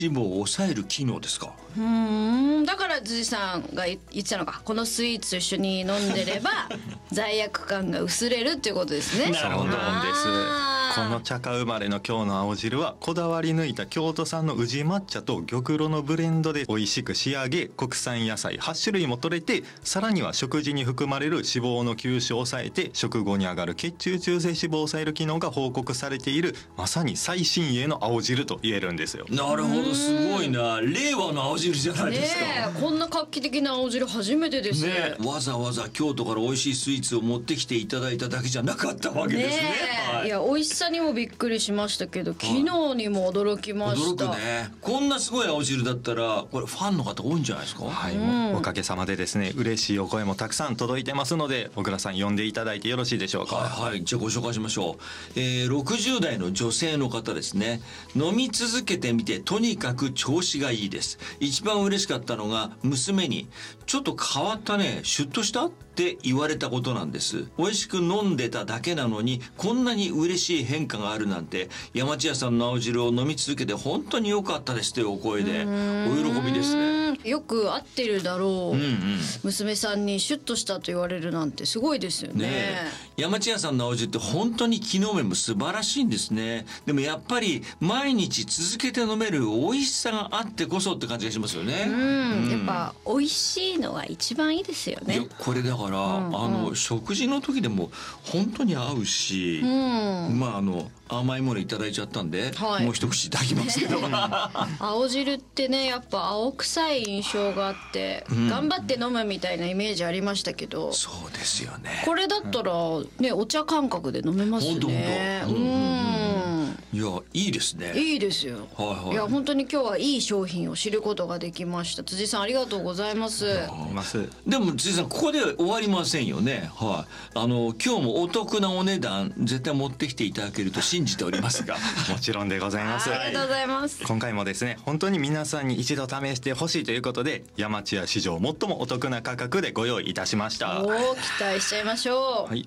脂肪を抑える機能ですか。 だから辻さんが言ってたのか、このスイーツと一緒に飲んでれば罪悪感が薄れるっていうことですね。 なるほど。 そうなんです。この茶花生まれの今日の青汁はこだわり抜いた京都産の宇治抹茶と玉露のブレンドで美味しく仕上げ、国産野菜8種類も取れて、さらには食事に含まれる脂肪の吸収を抑えて食後に上がる血中中性脂肪を抑える機能が報告されている、まさに最新鋭の青汁と言えるんですよ。 なるほど、すごいな。令和の青汁じゃないですか。 ねえ、こんな画期的な青汁初めてですね。 わざわざ京都から美味しいスイーツを持ってきていただいただけじゃなかったわけですね。 いや、美味しさにもびっくりしましたけど、機能にも驚きました。 驚くね。こんなすごい青汁だったらこれファンの方多いんじゃないですか。 はい、もうおかげさまでですね、嬉しいお声もたくさん届いてますので、小倉さん呼んでいただいてよろしいでしょうか。 はい、じゃあご紹介しましょう。60代の女性の方ですね。飲み続けてみてとにかく調子がいいです。一番嬉しかったのが娘にちょっと変わったね、シュッとしたって言われたことなんです。美味しく飲んでただけなのにこんなに嬉しい変化があるなんて、山千屋さんの青汁を飲み続けて本当に良かったですというお声でお喜びですね。 よく合ってるだろう、娘さんにシュッとしたと言われるなんてすごいですよね。 山千屋さんの青汁って本当に機能面も素晴らしいんですね。でもやっぱり毎日続けて飲める美味しさがあってこそって感じがしますよね。 やっぱ美味しいのが一番いいですよね。 いや、これだから、食事の時でも本当に合うし、甘いものいただいちゃったんで、もう一口いただきますけど青汁ってね、やっぱ青臭い印象があって、頑張って飲むみたいなイメージありましたけど、 そうですよね。 これだったらね、お茶感覚で飲めますね。 いや、いいですね。 いいですよ。いや、本当に今日はいい商品を知ることができました。辻さん、ありがとうございます。 でも辻さん、ここで終わりませんよね。今日もお得なお値段絶対持ってきていただけると信じておりますがもちろんでございます。 ありがとうございます。 今回もですね、本当に皆さんに一度試してほしいということで、山千屋史上最もお得な価格でご用意いたしました。 期待しちゃいましょう。 はい。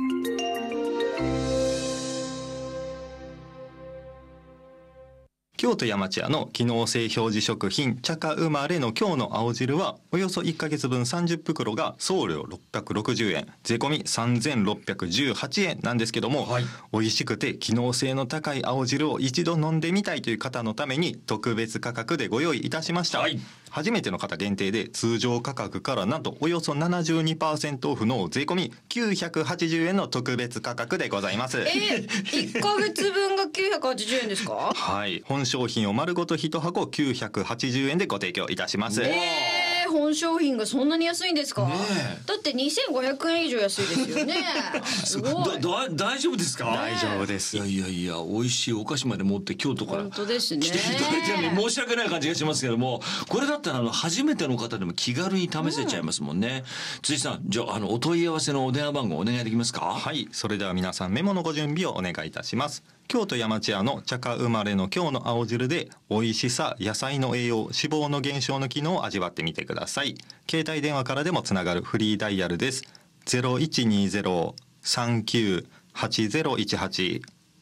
京都山千屋の機能性表示食品茶花生まれの今日の青汁は、およそ1ヶ月分30袋が送料660円、税込み3618円なんですけども、美味しくて機能性の高い青汁を一度飲んでみたいという方のために特別価格でご用意いたしました。初めての方限定で通常価格からなんとおよそ 72% オフの税込み980円の特別価格でございます。 1ヶ月分が980円ですか？ はい、本商品を丸ごと1箱980円でご提供いたします。 本商品がそんなに安いんですか？だって2500円以上安いですよね。すごい。 大丈夫ですか？ 大丈夫です。 いや美味しいお菓子まで持って京都から本当ですね、 来ていただいてるのに申し訳ない感じがしますけども、これだったら初めての方でも気軽に試せちゃいますもんね。辻さん、じゃあお問い合わせのお電話番号お願いできますか？ はい、それでは皆さんメモのご準備をお願いいたします。京都山千屋の茶花生まれの今日の青汁で、美味しさ、野菜の栄養、脂肪の減少の機能を味わってみてください。携帯電話からでもつながるフリーダイヤルです。0120-39-8018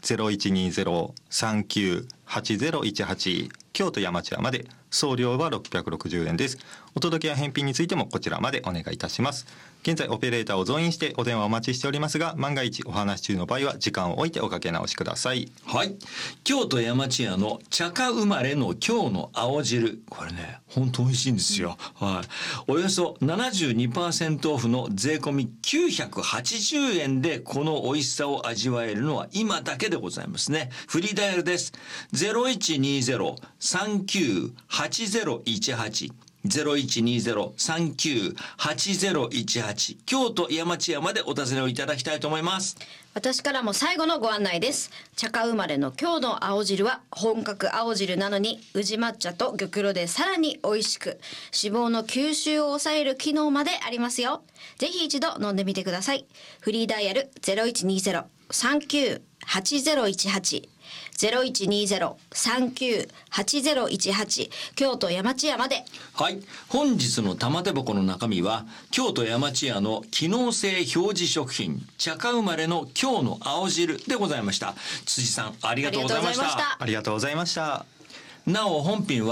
0120-39-8018、京都山千屋まで。送料は660円です。お届けや返品についてもこちらまでお願いいたします。現在オペレーターを増員してお電話お待ちしておりますが、万が一お話し中の場合は時間を置いておかけ直しください。 はい、京都山千屋の茶花生まれの今日の青汁、これね本当美味しいんですよ。およそ 72% オフの税込み980円でこの美味しさを味わえるのは今だけでございますね。フリーダイヤルです。0120-39-8018 0120-39-8018、京都山千屋までお尋ねをいただきたいと思います。 私からも最後のご案内です。茶花生まれの今日の青汁は本格青汁なのに宇治抹茶と玉露でさらに美味しく、脂肪の吸収を抑える機能までありますよ。ぜひ一度飲んでみてください。フリーダイヤル 0120-39-8018 0120-39-8018、京都山千屋まで。 はい、本日の玉手箱の中身は京都山千屋の機能性表示食品茶花生まれの今日の青汁でございました。辻さん、ありがとうございました。 ありがとうございました。 なお本品は